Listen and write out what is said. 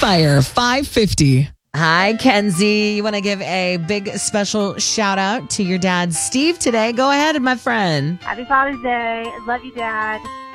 Meyer, 550. Hi, Kenzie. You want to give a big special shout out to your dad, Steve, today? Go ahead, my friend. Happy Father's Day. Love you, Dad.